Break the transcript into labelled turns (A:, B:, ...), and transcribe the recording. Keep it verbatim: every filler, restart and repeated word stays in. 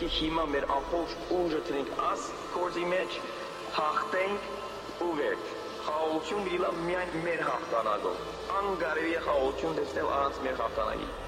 A: Պետք է հիմա մեր ամբողջ ուժը տնենք աս գործի մեջ, հաղթենք ու վերջ։ Խաղաղություն միլա միայն մեր հաղթանակով։ Անկարելի է խաղաղություն տեսնել առանց մեր հաղթանակի։